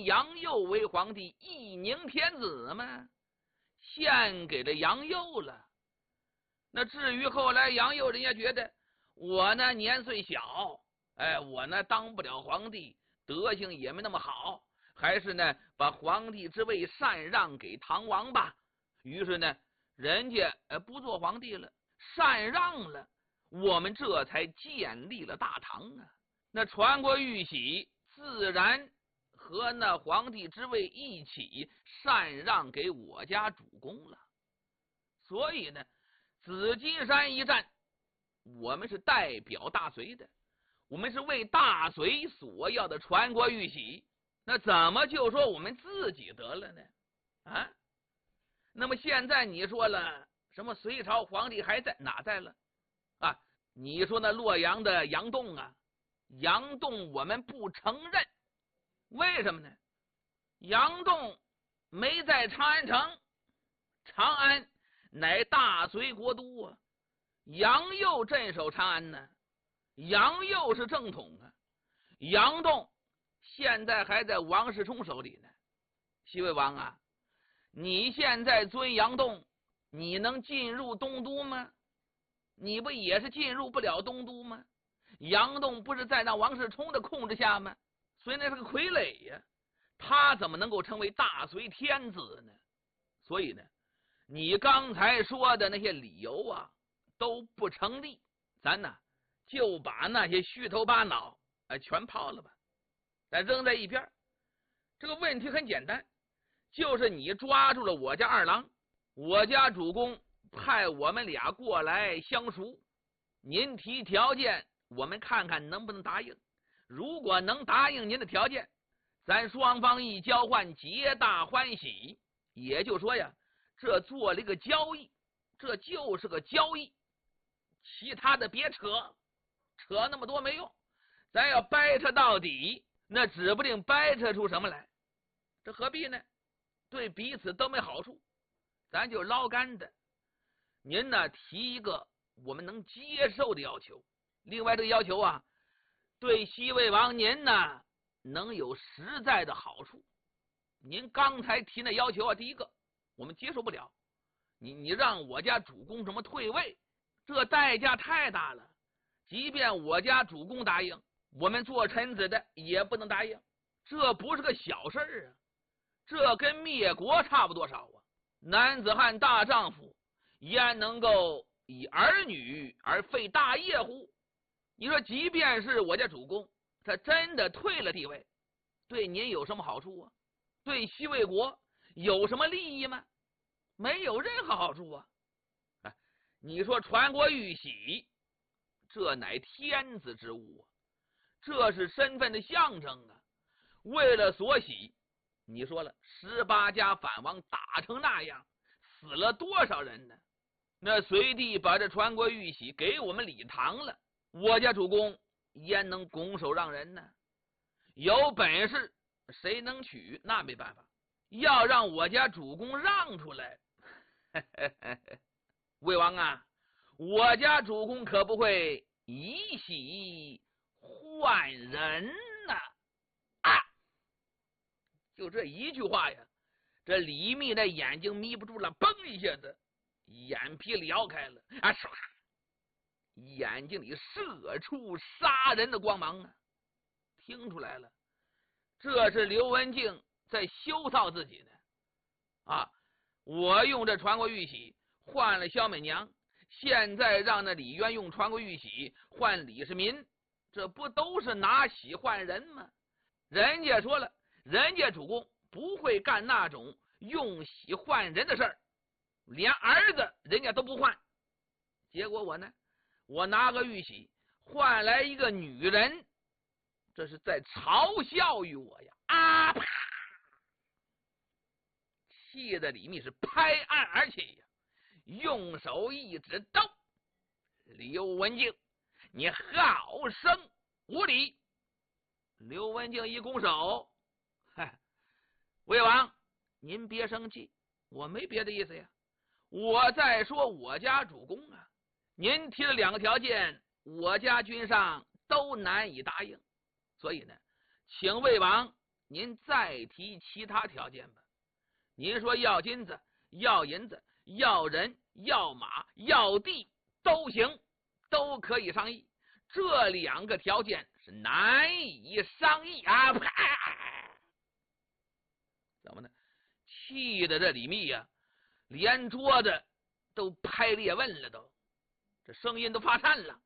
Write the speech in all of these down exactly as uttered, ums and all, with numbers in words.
尊杨佑为皇帝，一宁天子嘛，献给了杨佑了。那至于后来杨佑人家觉得我呢年岁小，哎，我呢当不了皇帝，德行也没那么好，还是呢把皇帝之位禅让给唐王吧。于是呢人家呃不做皇帝了，禅让了，我们这才建立了大唐啊。那传国玉玺自然和那皇帝之位一起禅让给我家主公了。所以呢紫金山一战，我们是代表大隋的，我们是为大隋所要的传国玉玺，那怎么就说我们自己得了呢？啊，那么现在你说了什么隋朝皇帝还在哪在了啊？你说那洛阳的杨栋啊，杨栋我们不承认，为什么呢？杨栋没在长安城，长安乃大隋国都啊，杨佑镇守长安呢，杨佑是正统啊，杨栋现在还在王世充手里呢。西魏王啊，你现在尊杨栋，你能进入东都吗？你不也是进入不了东都吗？杨栋不是在那王世充的控制下吗？所以那是个傀儡呀、啊，他怎么能够成为大隋天子呢？所以呢你刚才说的那些理由啊都不成立，咱呢就把那些虚头巴脑呃全抛了吧，咱扔在一边。这个问题很简单，就是你抓住了我家二郎，我家主公派我们俩过来相熟，您提条件，我们看看能不能答应。如果能答应您的条件，咱双方一交换，皆大欢喜。也就是说呀，这做了一个交易，这就是个交易，其他的别扯，扯那么多没用，咱要掰扯到底，那指不定掰扯出什么来，这何必呢？对彼此都没好处，咱就捞干的。您呢提一个我们能接受的要求，另外这个要求啊，对西魏王您呢能有实在的好处。您刚才提那要求啊，第一个我们接受不了，你你让我家主公什么退位，这代价太大了，即便我家主公答应，我们做臣子的也不能答应，这不是个小事儿啊，这跟灭国差不多少啊。男子汉大丈夫，焉能够以儿女而废大业乎？你说即便是我家主公他真的退了地位，对您有什么好处啊？对西魏国有什么利益吗？没有任何好处啊！啊，你说传国玉玺，这乃天子之物啊，这是身份的象征啊。为了所喜，你说了十八家反王打成那样，死了多少人呢？那隋帝把这传国玉玺给我们李唐了，我家主公焉能拱手让人呢？有本事谁能取，那没办法，要让我家主公让出来。魏王啊，我家主公可不会以喜换人呐、啊！啊，就这一句话呀，这李密的眼睛眯不住了，嘣一下子眼皮撩开了啊，唰，眼睛里射出杀人的光芒啊！听出来了，这是刘文静在羞臊自己呢啊！我用这传国玉玺换了萧美娘，现在让那李渊用传国玉玺换李世民，这不都是拿玺换人吗？人家说了，人家主公不会干那种用玺换人的事儿，连儿子人家都不换。结果我呢，我拿个玉玺换来一个女人，这是在嘲笑于我呀！啊！啪！气得李密是拍案而起呀，用手一指刀：“刘文静，你好生无礼！”刘文静一拱手：“嗨，魏王，您别生气，我没别的意思呀。我在说我家主公啊，您提了两个条件，我家君上都难以答应，所以呢，请魏王您再提其他条件吧。您说要金子、要银子、要人、要马、要地都行，都可以商议。这两个条件是难以商议啊！啪！怎么呢？气的这李密呀、啊，连桌子都拍裂纹了都，这声音都发颤了。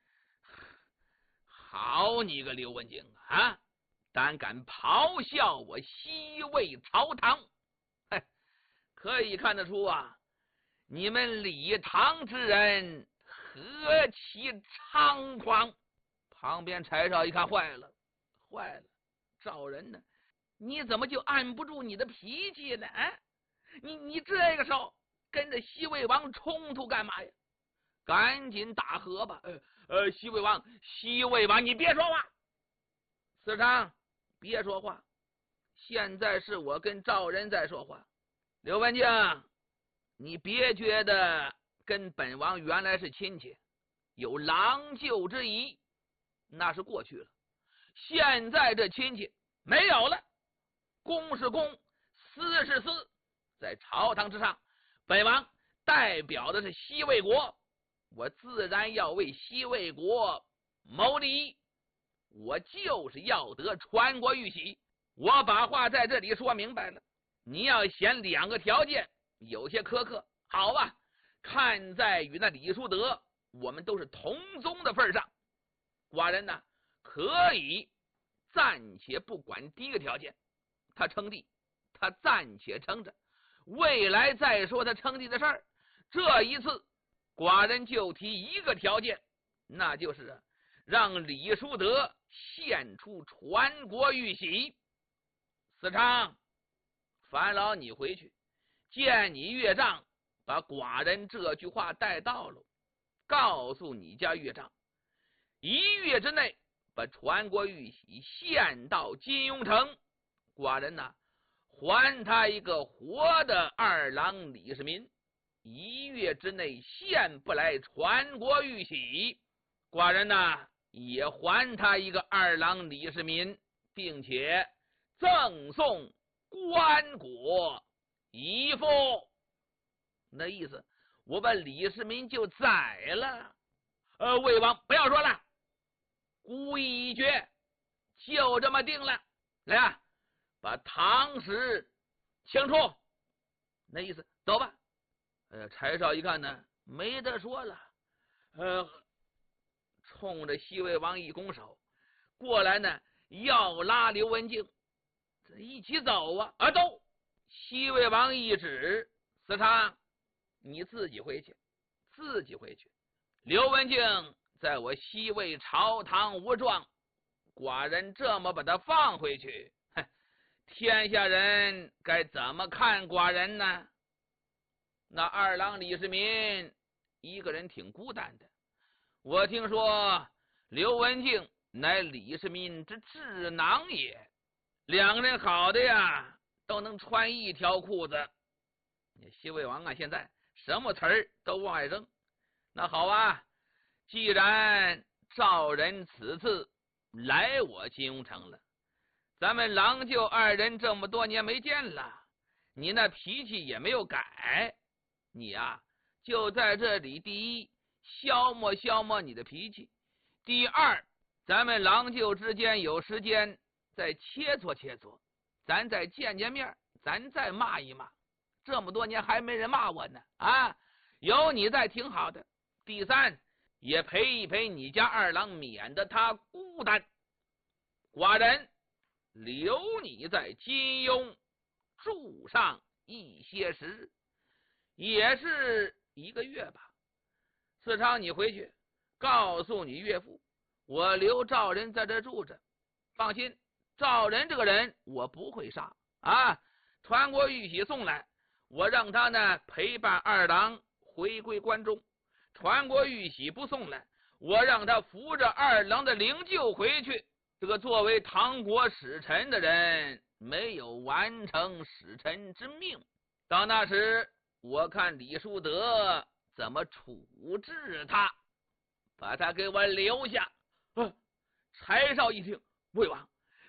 好你个刘文静啊，胆敢咆哮我西魏朝堂！嘿，可以看得出啊，你们李唐之人何其猖狂！旁边柴少一看，坏了，坏了，赵人呢？你怎么就按不住你的脾气呢？啊，你你这个时候跟着西魏王冲突干嘛呀？赶紧打和吧！呃呃，西魏王，西魏王，你别说话。司长，别说话。现在是我跟赵人在说话。刘文静，你别觉得跟本王原来是亲戚，有郎舅之谊，那是过去了。现在这亲戚没有了，公是公，私是私，在朝堂之上，本王代表的是西魏国，我自然要为西魏国谋利益，我就是要得传国玉玺。我把话在这里说明白了，你要嫌两个条件有些苛刻，好吧，看在与那李叔德我们都是同宗的份上，寡人呢可以暂且不管第一个条件，他称帝，他暂且称着，未来再说他称帝的事儿。这一次寡人就提一个条件，那就是让李叔德献出传国玉玺。司昌，烦劳你回去见你岳丈，把寡人这句话带到了，告诉你家岳丈，一月之内把传国玉玺献到金庸城，寡人呢还他一个活的二郎李世民。一月之内献不来传国玉玺，寡人呢也还他一个二郎李世民，并且赠送棺椁一副。那意思我把李世民就宰了。呃，魏王不要说了，孤意已决，就这么定了。来啊，把唐使请出。那意思走吧。呃，柴少一看呢，没得说了，呃，冲着西魏王一拱手，过来呢要拉刘文静，这一起走啊啊，都！西魏王一指，司长，你自己回去，自己回去。刘文静在我西魏朝堂无状，寡人这么把他放回去，哼，天下人该怎么看寡人呢？那二郎李世民一个人挺孤单的，我听说刘文静乃李世民之智囊也，两个人好的呀都能穿一条裤子。西魏王啊，现在什么词儿都往外扔。那好啊，既然赵人此次来我金庸城了，咱们郎舅二人这么多年没见了，你那脾气也没有改，你呀、啊、就在这里，第一消磨消磨你的脾气，第二咱们郎舅之间有时间再切磋切磋，咱再见见面，咱再骂一骂，这么多年还没人骂我呢啊，有你在挺好的。第三也陪一陪你家二郎，免得他孤单。寡人留你在金庸住上一些时，也是一个月吧。四昌，你回去告诉你岳父，我留赵人在这住着，放心，赵人这个人我不会杀啊。传国玉玺送来，我让他呢陪伴二郎回归关中。传国玉玺不送来，我让他扶着二郎的灵柩回去。这个作为唐国使臣的人，没有完成使臣之命，到那时我看李叔德怎么处置他，把他给我留下。啊，柴少一听，魏王，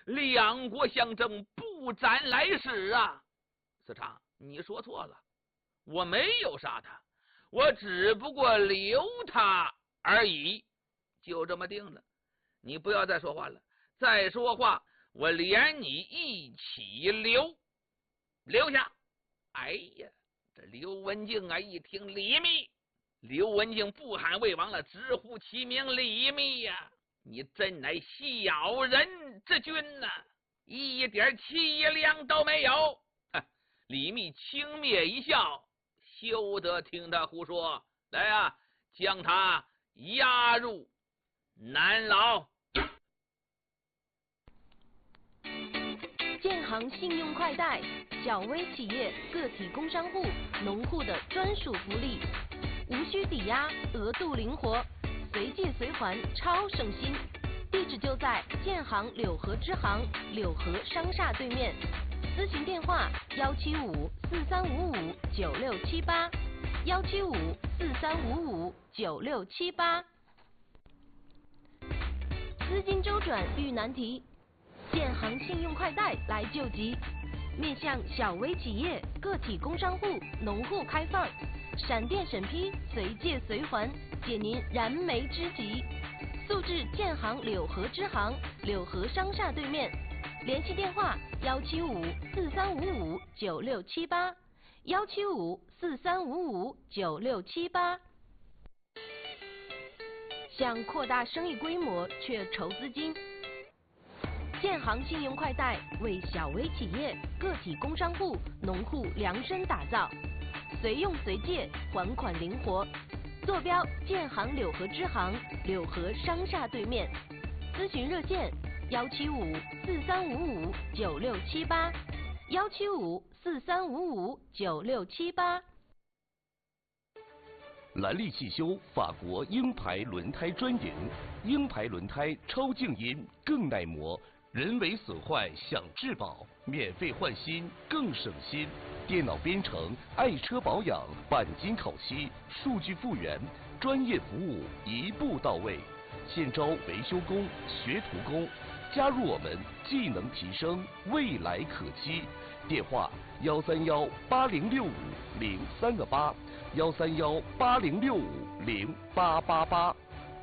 两国相争，不斩来使啊！司长，你说错了，我没有杀他，我只不过留他而已，就这么定了。你不要再说话了，再说话我连你一起留留下。哎呀，这刘文静啊，一听李密，刘文静不喊魏王了，直呼其名李密呀、啊！你真乃小人之君呐、啊，一点气量都没有。李密轻蔑一笑，休得听他胡说。来啊，将他押入南牢。 建行信用快贷，小微企业、个体工商户、农户的专属福利，无需抵押，额度灵活，随借随还，超省心。地址就在建行柳河支行柳河商厦对面，咨询电话幺七五四三五五九六七八，幺七五四三五五九六七八。资金周转遇难题，建行信用快贷来救急，面向小微企业、个体工商户、农户开放，闪电审批，随借随还，解您燃眉之急。速至建行柳河支行柳河商厦对面，联系电话幺七五四三五五九六七八，幺七五四三五五九六七八。想扩大生意规模却筹资金，建行信用快贷为小微企业、个体工商户、农户量身打造，随用随借，还款灵活。坐标建行柳河支行柳河商厦对面，咨询热线幺七五四三五五九六七八，幺七五四三五五九六七八。 兰利汽修法国鹰牌轮胎专营，鹰牌轮胎超静音，更耐磨，人为损坏享质保，免费换新更省心。电脑编程、爱车保养、钣金烤漆、数据复原，专业服务一步到位。现招维修工、学徒工，加入我们，技能提升，未来可期。电话幺三幺八零六五零三个八，幺三幺八零六五零八八八。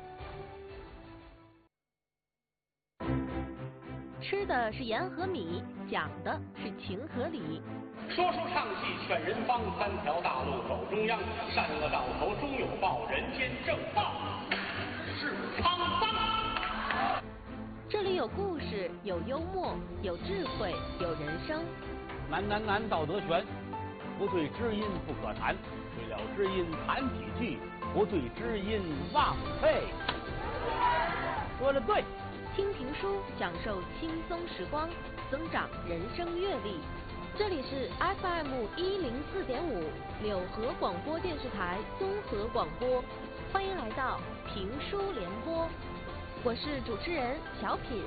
吃的是盐和米，讲的是情和理。 说书唱戏劝人方，三条大路走中央，善恶到头终有报，人间正道是沧桑。 这里有故事，有幽默，有智慧，有人生。 难难难，道德悬，不对知音不可谈，对了知音谈几句，不对知音忘废。说的对。 听评书，享受轻松时光，增长人生阅历。这里是 F M 一零四点五柳河广播电视台综合广播，欢迎来到评书联播，我是主持人小品。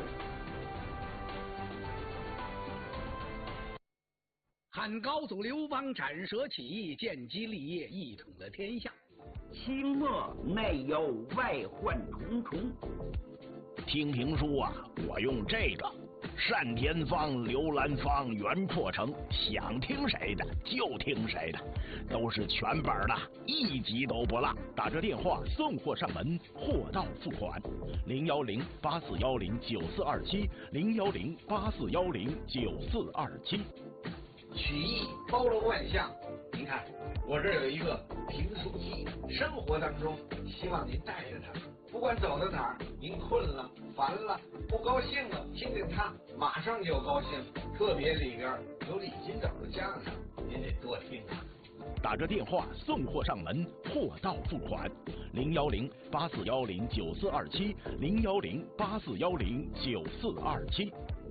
汉高祖刘邦斩蛇起义，建基立业，一统了天下。 清末内有外患重重。 听评书啊，我用这个单田芳、刘兰芳、袁阔成，想听谁的就听谁的，都是全本的，一集都不落。打这电话送货上门，货到付款。零幺零八四幺零九四二七，零幺零八四幺零九四二七。 曲艺包罗万象，您看我这儿有一个评书机，生活当中希望您带着它。不管走到哪儿，您困了、烦了、不高兴了，听听它，马上就高兴。特别里边有李金斗的相声，您得多听啊。 打着电话送货上门，货到付款。零幺零八四幺零九四二七，零幺零八四幺零九四二七。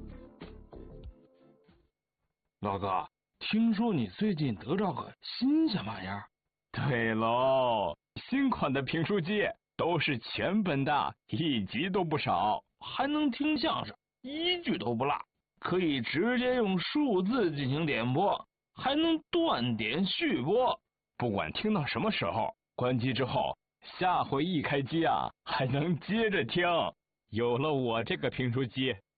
老哥，听说你最近得着个新鲜玩意儿？对喽，新款的评书机。都是全本的，一集都不少，还能听相声，一句都不落，可以直接用数字进行点播，还能断点续播。不管听到什么时候，关机之后，下回一开机啊，还能接着听。有了我这个评书机，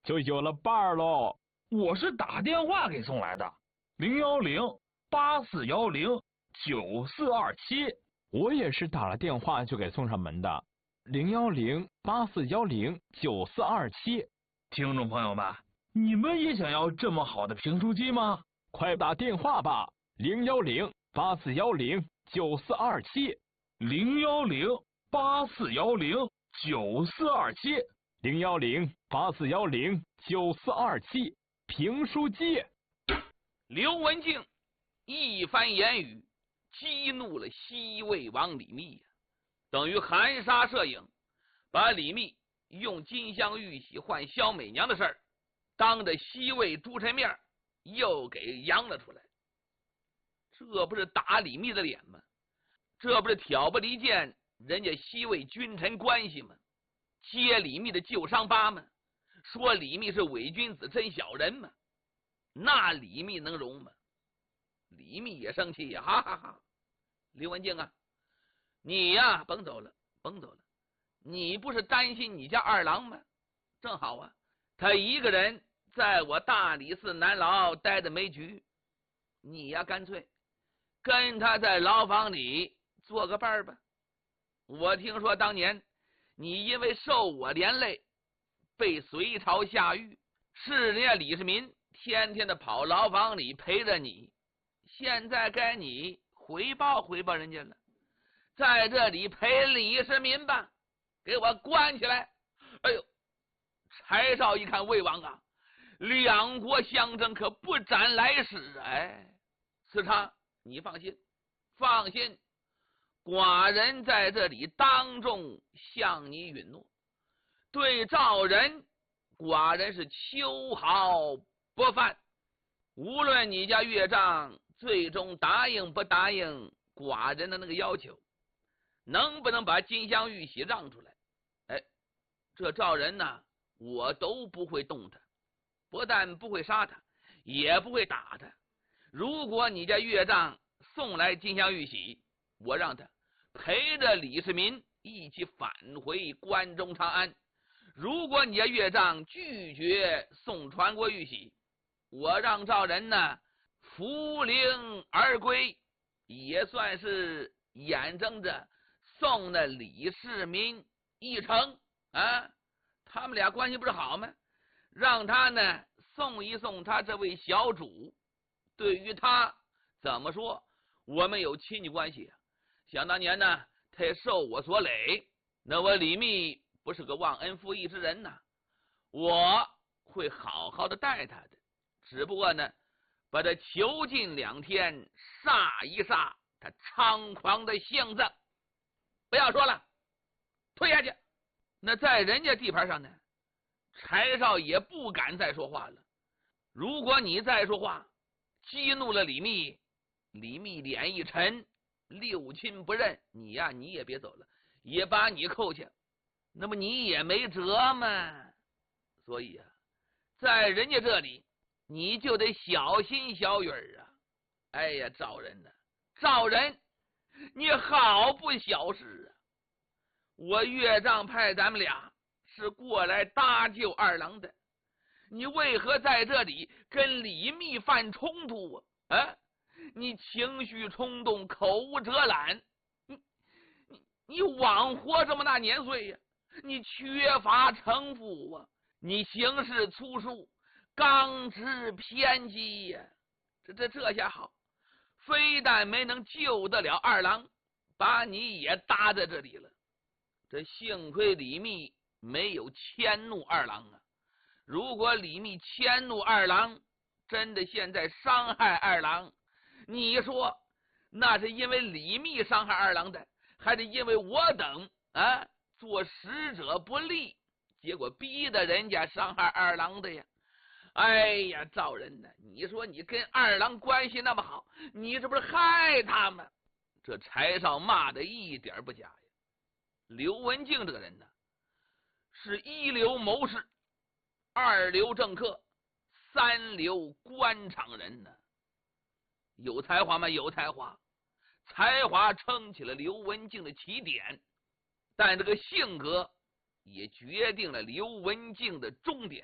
就有了伴儿喽。 我是打电话给送来的，零幺零八四幺零九四二七。 我也是打了电话就给送上门的，零幺零八四幺零九四二七。 听众朋友们，你们也想要这么好的评书机吗？ 快打电话吧，零幺零八四幺零九四二七， 零幺零八四幺零九四二七， 零幺零八四幺零九四二七，评书机。 刘文静一番言语激怒了西魏王李密呀，等于含沙射影，把李密用金镶玉玺换萧美娘的事儿，当着西魏诸臣面又给扬了出来。这不是打李密的脸吗？这不是挑拨离间人家西魏君臣关系吗？揭李密的旧伤疤吗？说李密是伪君子真小人吗？那李密能容吗？李密也生气呀，哈哈哈！刘文静啊，你呀甭走了，甭走了，你不是担心你家二郎吗？正好啊，他一个人在我大理寺南牢待的没局，你呀干脆跟他在牢房里做个伴儿吧。我听说当年你因为受我连累，被隋朝下狱，是人家李世民天天的跑牢房里陪着你，现在该你回报回报人家了，在这里陪李世民吧，给我关起来。哎呦，柴少一看魏王啊，两国相争可不斩来使，哎，司长你放心，放心，寡人在这里当众向你允诺，对赵人寡人是秋毫不犯，无论你家岳丈最终答应不答应寡人的那个要求，能不能把金镶玉玺让出来，哎，这赵人呢我都不会动他，不但不会杀他，也不会打他。如果你家岳丈送来金镶玉玺，我让他陪着李世民一起返回关中长安。如果你家岳丈拒绝送传国玉玺，我让赵人呢扶灵而归，也算是眼睁着送了李世民一程啊。他们俩关系不是好吗？让他呢送一送他这位小主，对于他怎么说，我们有亲戚关系啊。想当年呢，他也受我所累，那我李密不是个忘恩负义之人呐，我会好好的待他的，只不过呢把他囚禁两天，煞一煞他猖狂的性子。不要说了，退下去。那在人家地盘上呢，柴少也不敢再说话了。如果你再说话，激怒了李密，李密脸一沉，六亲不认，你呀你也别走了，也把你扣下，那么你也没辙嘛。所以啊，在人家这里你就得小心小雨儿啊。哎呀，赵人呢，赵人你好不小事啊。我岳丈派咱们俩是过来搭救二郎的，你为何在这里跟李密犯冲突啊？啊，你情绪冲动，口无遮拦，你你你枉活这么大年岁呀、啊！你缺乏城府啊！你行事粗疏，刚直偏激呀、啊！这这这下好，非但没能救得了二郎，把你也搭在这里了。这幸亏李密没有迁怒二郎啊！如果李密迁怒二郎，真的现在伤害二郎，你说那是因为李密伤害二郎的，还是因为我等啊做使者不利，结果逼得人家伤害二郎的呀？哎呀，赵人呢，你说你跟二郎关系那么好，你这不是害他吗？这柴少骂的一点不假呀。刘文静这个人呢，是一流谋士，二流政客，三流官场人呢。有才华吗？有才华，才华撑起了刘文静的起点，但这个性格也决定了刘文静的终点，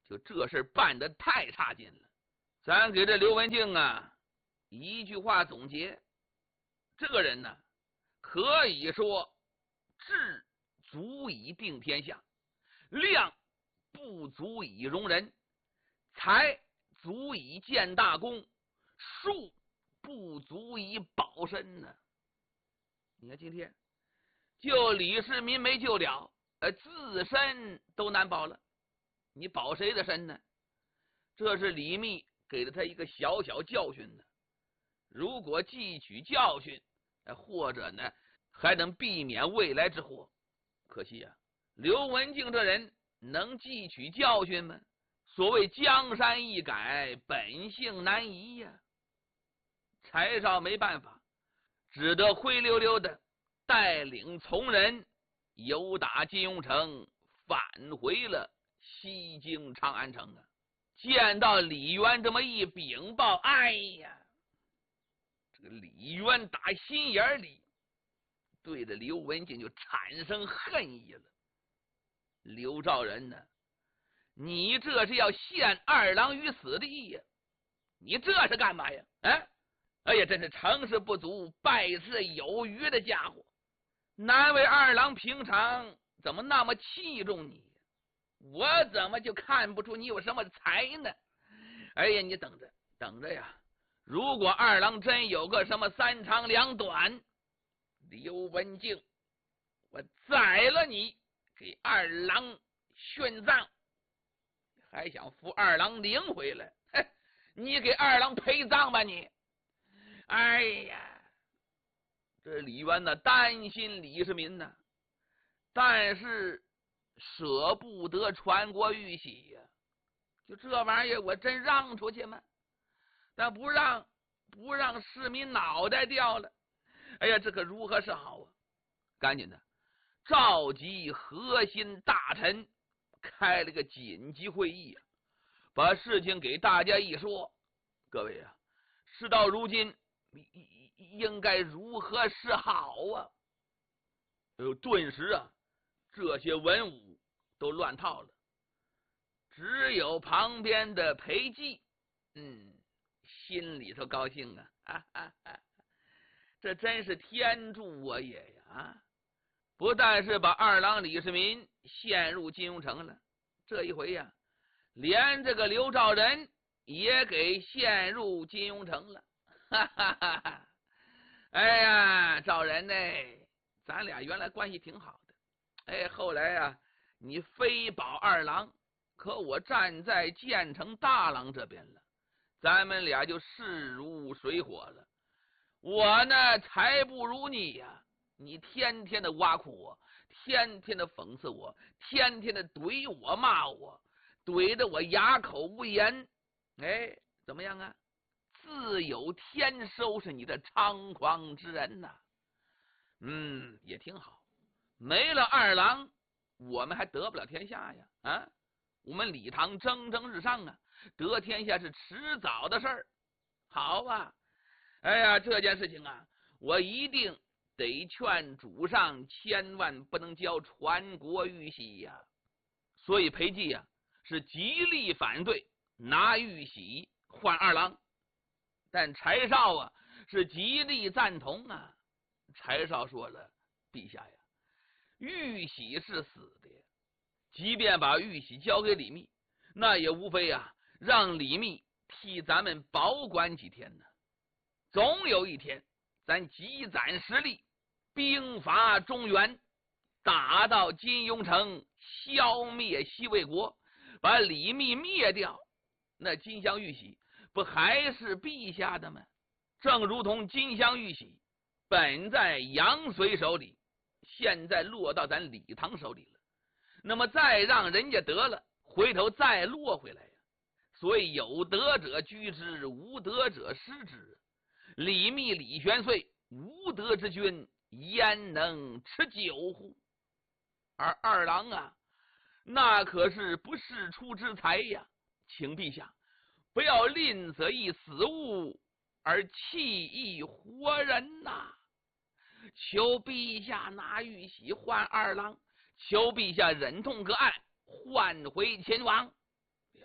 就这事办得太差劲了。咱给这刘文静啊一句话总结，这个人呢，可以说智足以定天下，量不足以容人，才足以建大功，术不足以保身呢。你看今天就李世民没救了，呃，自身都难保了，你保谁的身呢？这是李密给了他一个小小教训呢。如果汲取教训，或者呢还能避免未来之祸。可惜啊，刘文静这人能汲取教训吗？所谓江山易改，本性难移呀。柴少没办法，只得灰溜溜的带领从人由打金庸城返回了西京长安城啊。见到李渊这么一禀报，哎呀，这个李渊打心眼里对着刘文静就产生恨意了。刘兆仁呢，你这是要陷二郎于死地呀！你这是干嘛呀？哎，哎呀，真是成事不足败事有余的家伙！难为二郎平常怎么那么器重你？我怎么就看不出你有什么才呢？哎呀，你等着等着呀！如果二郎真有个什么三长两短，刘文静，我宰了你，给二郎殉葬，还想扶二郎领回来？嘿，你给二郎陪葬吧你！哎呀，这李渊呢担心李世民呢，但是舍不得传国玉玺呀，就这玩意儿我真让出去吗？但不让不让市民脑袋掉了，哎呀，这可如何是好啊？赶紧的召集核心大臣开了个紧急会议啊，把事情给大家一说。各位啊，事到如今应该如何是好啊？哎呦，顿时啊，这些文武都乱套了，只有旁边的裴寂，嗯，心里头高兴啊，哈哈哈，这真是天助我也呀！不但是把二郎李世民陷入金庸城了，这一回呀，连这个刘兆仁也给陷入金庸城了，哈哈哈哈！哎呀，兆仁呢，咱俩原来关系挺好的，哎，后来啊，你非保二郎，可我站在建成大郎这边了，咱们俩就势如水火了。我呢，才不如你呀！你天天的挖苦我，天天的讽刺我，天天的怼我骂我，怼得我哑口无言。哎，怎么样啊？自有天收拾你这猖狂之人呐！嗯，也挺好。没了二郎，我们还得不了天下呀！啊，我们李唐蒸蒸日上啊，得天下是迟早的事儿。好啊，哎呀，这件事情啊，我一定得劝主上千万不能交传国玉玺呀。所以裴寂呀是极力反对拿玉玺换二郎，但柴少啊是极力赞同啊。柴少说了，陛下呀，玉玺是死的，即便把玉玺交给李密，那也无非啊让李密替咱们保管几天呢。总有一天咱积攒实力，兵伐中原，打到金庸城，消灭西魏国，把李密灭掉，那金镶玉玺不还是陛下的吗？正如同金镶玉玺本在杨随手里，现在落到咱李唐手里了，那么再让人家得了，回头再落回来呀。所以有德者居之，无德者失之。李密、李玄岁无德之君，焉能持久乎？而二郎啊，那可是不世出之才呀！请陛下不要吝啬一死物，而弃一活人呐、啊！求陛下拿玉玺换二郎，求陛下忍痛割爱，换回秦王。哎呀，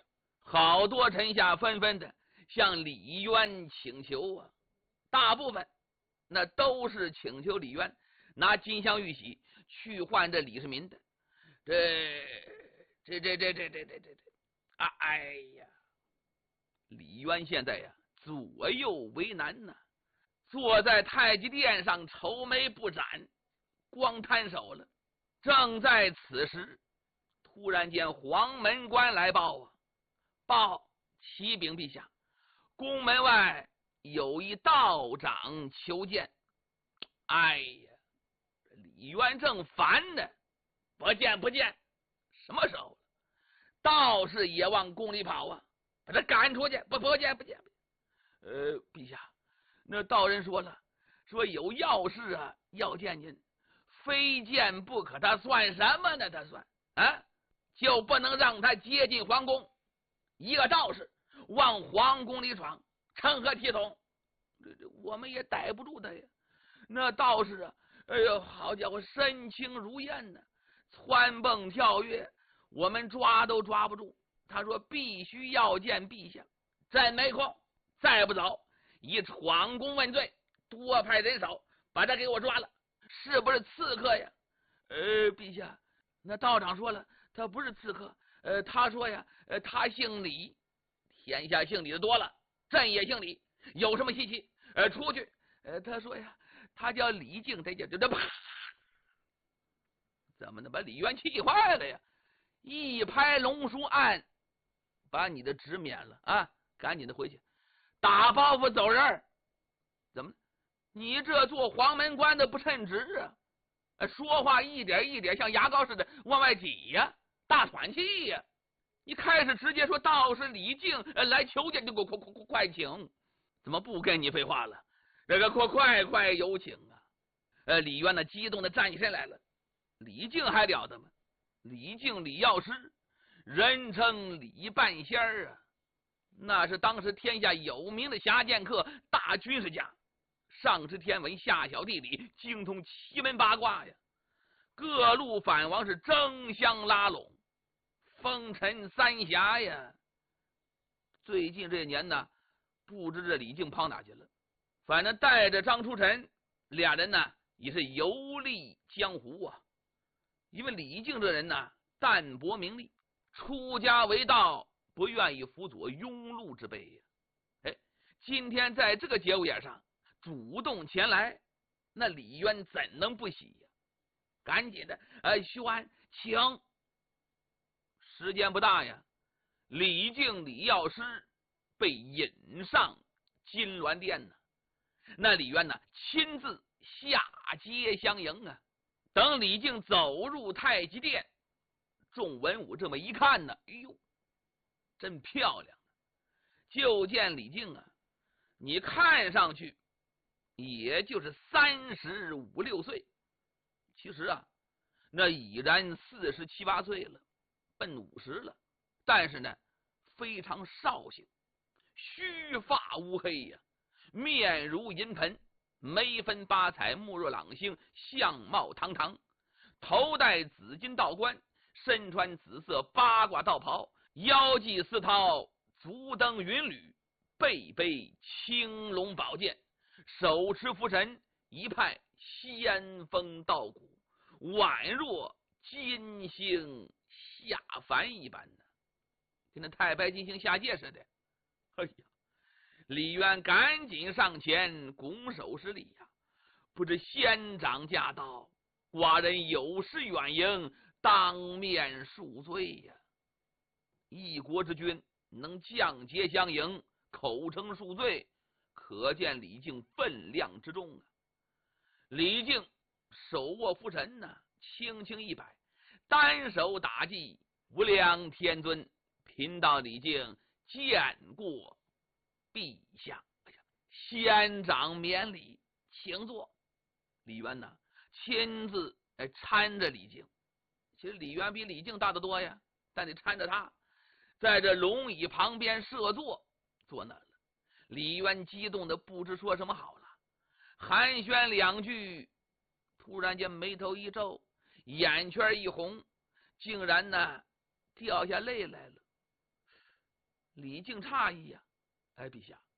好多臣下纷纷的向李渊请求啊，大部分那都是请求李渊拿金镶玉玺去换这李世民的。这这这这这这这这这啊！哎呀，李渊现在呀左右为难呐、啊，坐在太极殿上愁眉不展，光摊手了。正在此时，突然间黄门官来报啊，报启禀陛下，宫门外有一道长求见。哎呀，李渊正烦呢，不见不见，什么时候？道士也往宫里跑啊，把他赶出去，不不见不见。呃，陛下，那道人说了，说有要事啊，要见您，非见不可。他算什么呢？他算啊，就不能让他接近皇宫。一个道士往皇宫里闯，成何体统？这这我们也逮不住他呀。那道士啊，哎呦，好家伙，身轻如燕呢，蹿蹦跳跃，我们抓都抓不住。他说必须要见陛下，真没空，再不走以闯宫问罪，多派人手把他给我抓了，是不是刺客呀？呃，陛下，那道长说了，他不是刺客，呃，他说呀，呃，他姓李，天下姓李的多了，朕也姓李，有什么稀奇？呃，出去，呃，他说呀，他叫李靖，他就这啪，怎么能把李渊气坏了呀？一拍龙书案，把你的职免了啊！赶紧的回去，打包袱走人。怎么？你这做黄门官的不称职啊？说话一点一点像牙膏似的往外挤呀，大喘气呀！你开始直接说道士李靖来求见，就给我快快快请，怎么不跟你废话了？这个快快快有请啊！呃，李渊呢激动的站起身来了。李靖还了得吗？李靖李药师，人称李半仙儿啊，那是当时天下有名的侠剑客、大军事家，上知天文，下晓地理，精通奇门八卦呀。各路反王是争相拉拢，风尘三侠呀。最近这年呢，不知这李靖跑哪去了，反正带着张出尘俩人呢也是游历江湖啊。因为李靖这人呢淡泊名利，出家为道，不愿意辅佐庸碌之辈呀。哎，今天在这个节骨眼上主动前来，那李渊怎能不喜呀？赶紧的，呃，宣请。时间不大呀，李靖李药师被引上金銮殿呢。那李渊呢亲自下阶相迎啊。等李靖走入太极殿，众文武这么一看呢，哎呦，真漂亮！就见李靖啊，你看上去也就是三十五六岁，其实啊，那已然四十七八岁了，奔五十了。但是呢，非常绍兴，须发乌黑呀、啊，面如银盆。眉分八彩，目若朗星，相貌堂堂，头戴紫金道冠，身穿紫色八卦道袍，腰系丝绦，足蹬云履，背背青龙宝剑，手持符神，一派仙风道骨，宛若金星下凡一般的，跟那太白金星下界似的。哎呀！李渊赶紧上前拱手施礼呀、啊！不知仙长驾到，寡人有失远迎，当面恕罪呀、啊！一国之君能降阶相迎，口称恕罪，可见李靖分量之重啊！李靖手握符神呢、啊，轻轻一摆，单手打击无量天尊，贫道李靖见过陛下。哎呀，仙长免礼，请坐。李渊呢，亲自哎搀着李靖。其实李渊比李靖大得多呀，但得搀着他，在这龙椅旁边设座，坐那了。李渊激动的不知说什么好了，寒暄两句，突然间眉头一皱，眼圈一红，竟然呢掉下泪来了。 李靖诧异呀、啊，哎，陛下，